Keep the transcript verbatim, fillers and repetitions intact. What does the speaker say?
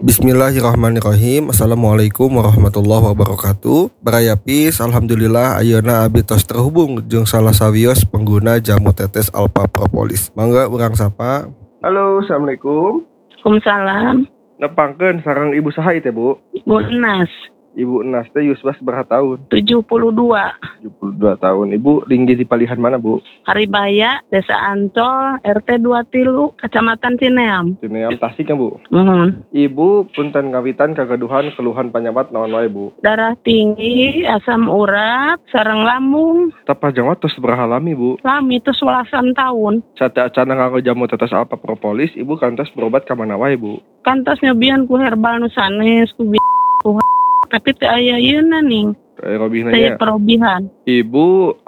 Bismillahirrahmanirrahim. Assalamualaikum warahmatullahi wabarakatuh. Baraya Pis, alhamdulillah ayeuna abdi tos terhubung jeung salah sawios pengguna jamu tetes Alpha Propolis. Mangga urang sapa. Halo, assalamualaikum. Waalaikumsalam. Nepangkeun sareng ibu saha teh, Bu? Ibu Enas. Ibu Enas teh yusbas berapa tahun? tujuh puluh dua. tujuh puluh dua tahun. Ibu tinggi di palihan mana, Bu? Haribaya, Desa Ancol, R T dua Tilu, Kecamatan Cineam. Cineam Tasik kan, Bu? Mohon. Ibu punten ngawitan kagaduhan keluhan panyamat naon wae, Bu? Darah tinggi, asam urat, sareng lambung. Tapajang tos sabaraha lami, Bu? Lami itu sewelasan tahun. Sateacan nganggo jamu tetes Alpha Propolis, Ibu kantos berobat ka mana wae, Bu? Kantos nyobian ku herbal nu sanes, ku bi- ku tapi teu aya yeuna ning. Eh, robihna Saya nya. perobihan. Ibu